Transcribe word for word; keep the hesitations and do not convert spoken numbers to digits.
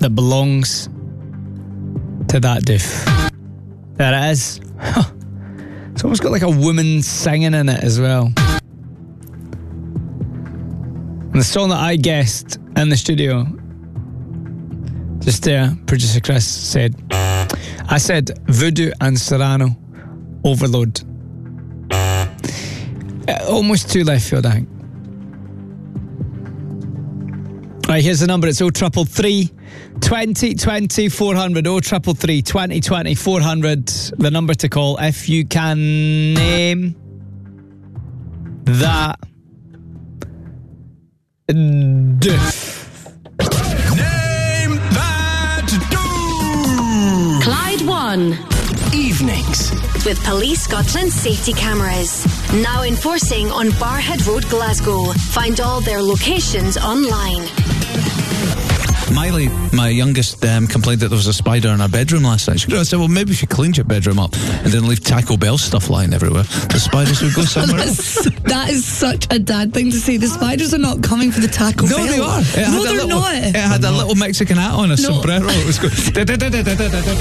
that belongs to that doof. There it is. It's almost got like a woman singing in it as well. And the song that I guessed in the studio, just there, producer Chris said, I said Voodoo and Serrano, Overload. Uh, almost too left field, I think. Right, here's the number. It's oh triple three, twenty twenty, four hundred. oh triple three, twenty twenty, four hundred. The number to call if you can name that doof. Name that doof. Clyde One. Evenings. With Police Scotland safety cameras. Now enforcing on Barhead Road, Glasgow. Find all their locations online. Miley, my youngest, um, complained that there was a spider in her bedroom last night. She I said, well, maybe if you cleaned your bedroom up and didn't leave Taco Bell stuff lying everywhere, the spiders would go somewhere else. That is such a dad thing to say. The spiders are not coming for the Taco No, Bell. they are. It No, had a they're little, not. It had a little Mexican hat on, a No. sombrero. It was good.